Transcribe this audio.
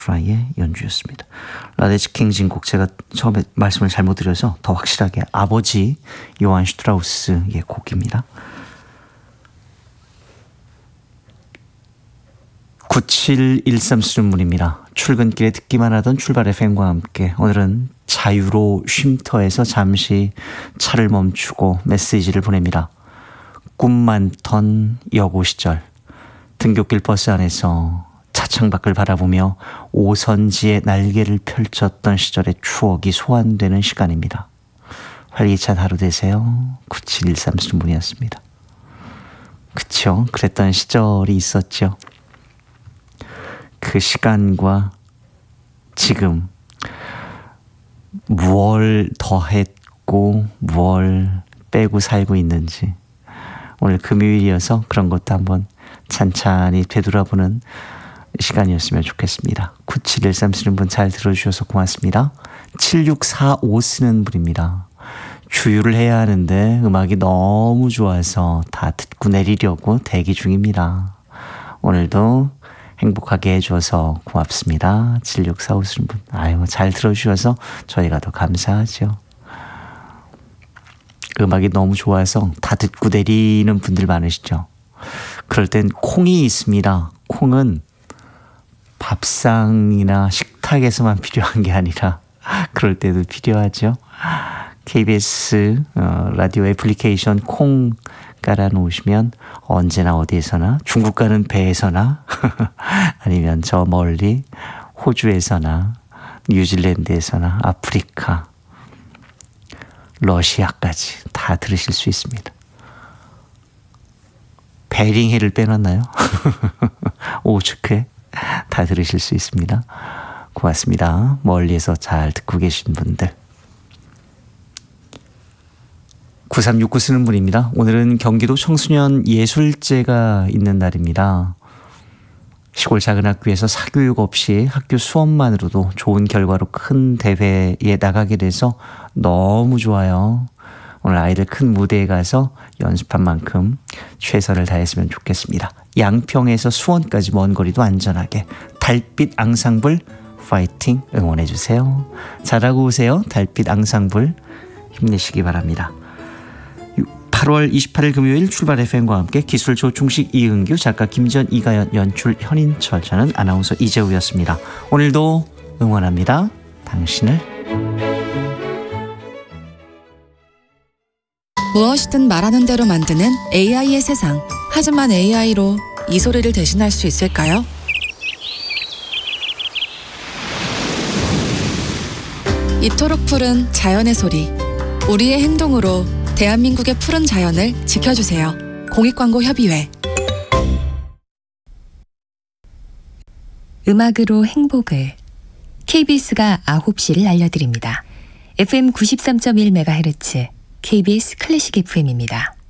프라이의 연주였습니다. 라데츠 킹진곡 제가 처음에 말씀을 잘못 드려서 더 확실하게 아버지 요한 슈트라우스의 곡입니다. 9713 쓰는 분입니다. 출근길에 듣기만 하던 출발 FM과 함께 오늘은 자유로 쉼터에서 잠시 차를 멈추고 메시지를 보냅니다. 꿈 많던 여고 시절 등굣길 버스 안에서 차창 밖을 바라보며 오선지에 날개를 펼쳤던 시절의 추억이 소환되는 시간입니다. 활기찬 하루 되세요. 9713 쓰는 분이었습니다. 그쵸? 그랬던 시절이 있었죠. 그 시간과 지금 무얼 더했고 무얼 빼고 살고 있는지 오늘 금요일이어서 그런 것도 한번 찬찬히 되돌아보는 시간이었으면 좋겠습니다. 9713 쓰는 분 잘 들어주셔서 고맙습니다. 7645 쓰는 분입니다. 주유를 해야 하는데 음악이 너무 좋아서 다 듣고 내리려고 대기 중입니다. 오늘도 행복하게 해줘서 고맙습니다. 7645 쓰는 분. 아유, 잘 들어주셔서 저희가 더 감사하죠. 음악이 너무 좋아서 다 듣고 내리는 분들 많으시죠. 그럴 땐 콩이 있습니다. 콩은 밥상이나 식탁에서만 필요한 게 아니라 그럴 때도 필요하죠. KBS 라디오 애플리케이션 콩 깔아놓으시면 언제나 어디에서나 중국 가는 배에서나 아니면 저 멀리 호주에서나 뉴질랜드에서나 아프리카 러시아까지 다 들으실 수 있습니다. 베링해를 빼놨나요? 오죽해 다 들으실 수 있습니다. 고맙습니다. 멀리에서 잘 듣고 계신 분들. 9369 쓰는 분입니다. 오늘은 경기도 청소년 예술제가 있는 날입니다. 시골 작은 학교에서 사교육 없이 학교 수업만으로도 좋은 결과로 큰 대회에 나가게 돼서 너무 좋아요. 오늘 아이들 큰 무대에 가서 연습한 만큼 최선을 다했으면 좋겠습니다. 양평에서 수원까지 먼 거리도 안전하게 달빛 앙상블 파이팅 응원해주세요. 잘하고 오세요. 달빛 앙상블 힘내시기 바랍니다. 8월 28일 금요일 출발 FM과 함께 기술 조충식 이은규, 작가 김지연, 이가연, 연출 현인철, 저는 아나운서 이재우였습니다. 오늘도 응원합니다. 당신을. 무엇이든 말하는 대로 만드는 AI의 세상. 하지만 AI로 이 소리를 대신할 수 있을까요? 이토록 푸른 자연의 소리. 우리의 행동으로 대한민국의 푸른 자연을 지켜주세요. 공익광고협의회. 음악으로 행복을. KBS가 9시를 알려드립니다. FM 93.1MHz KBS 클래식 FM입니다.